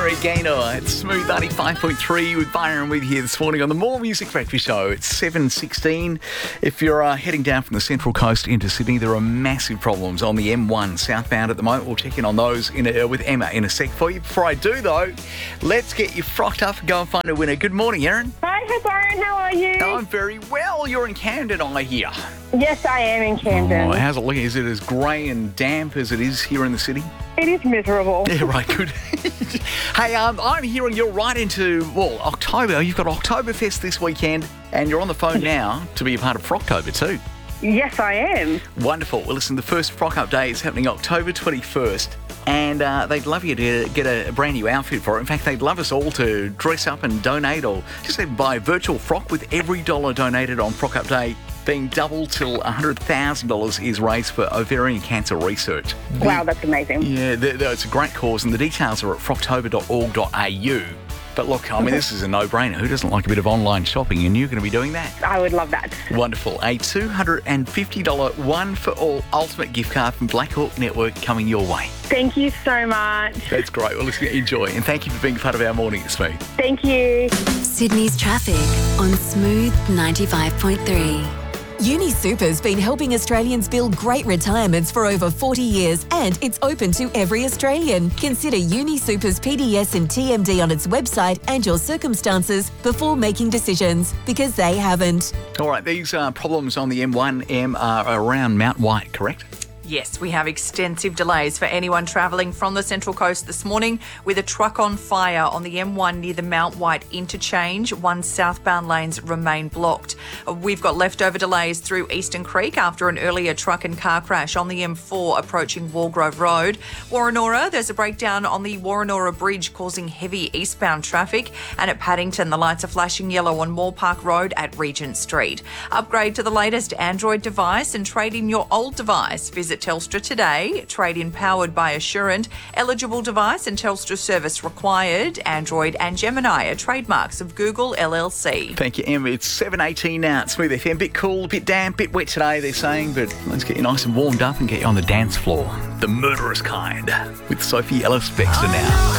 Mary Gaynor. It's Smooth 95.3 with Byron with you this morning on the More Music Breakfast Show. It's 7:16. If you're heading down from the Central Coast into Sydney, there are massive problems on the M1 southbound at the moment. We'll check in on those with Emma in a sec for you. Before I do, though, let's get you frocked up and go and find a winner. Good morning, Erin. Hi, Byron. How are you? I'm very well. You're in Camden, I hear. Yes, I am in Camden. Oh, how's it looking? Is it as grey and damp as it is here in the city? It is miserable. Yeah, right, good. Hey, I'm hearing you're right into, October. You've got Oktoberfest this weekend, and you're on the phone now to be a part of Frocktober too. Yes, I am. Wonderful. Well, listen, the first Frock Up Day is happening October 21st, and they'd love you to get a brand new outfit for it. In fact, they'd love us all to dress up and donate, or just even buy a virtual frock, with every dollar donated on Frock Up Day being doubled till $100,000 is raised for ovarian cancer research. Wow, that's amazing. Yeah, it's a great cause, and the details are at frocktober.org.au. But look, I mean, this is a no-brainer. Who doesn't like a bit of online shopping? And you're going to be doing that. I would love that. Wonderful. A $250 one-for-all ultimate gift card from Black Hawk Network coming your way. Thank you so much. That's great. Well, listen, enjoy. And thank you for being part of our morning at Smooth. Thank you. Sydney's traffic on Smooth 95.3. UniSuper's been helping Australians build great retirements for over 40 years, and it's open to every Australian. Consider UniSuper's PDS and TMD on its website and your circumstances before making decisions, because they haven't. All right, these problems on the M1M are around Mount White, correct? Yes, we have extensive delays for anyone travelling from the Central Coast this morning, with a truck on fire on the M1 near the Mount White interchange. One southbound lanes remain blocked. We've got leftover delays through Eastern Creek after an earlier truck and car crash on the M4 approaching Walgrove Road. Warranora, there's a breakdown on the Warranora Bridge causing heavy eastbound traffic. And at Paddington, the lights are flashing yellow on Moore Park Road at Regent Street. Upgrade to the latest Android device and trade in your old device. Visit Telstra today. Trade-in powered by Assurant. Eligible device and Telstra service required. Android and Gemini are trademarks of Google LLC. Thank you, Emma. It's 7:18 now at Smooth FM. Bit cool, a bit damp, bit wet today, they're saying, but let's get you nice and warmed up and get you on the dance floor. The murderous kind with Sophie Ellis-Bextor now.